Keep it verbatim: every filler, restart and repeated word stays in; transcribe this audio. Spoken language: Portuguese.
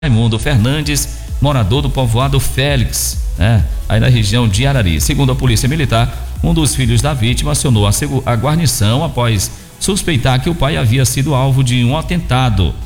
Raimundo Fernandes, morador do povoado Félix, né, aí na região de Arari. Segundo a Polícia Militar, um dos filhos da vítima acionou a, a guarnição após suspeitar que o pai havia sido alvo de um atentado.